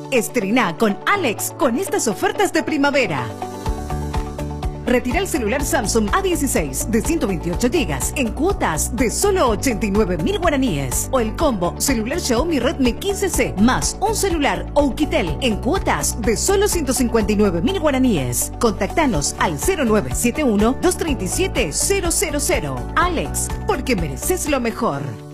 Estrena con Alex con estas ofertas de primavera. Retira el celular Samsung A16 de 128 GB en cuotas de solo 89.000 guaraníes. O el combo celular Xiaomi Redmi 15C más un celular Oukitel en cuotas de solo 159.000 guaraníes. Contactanos al 0971-237-000. Alex, porque mereces lo mejor.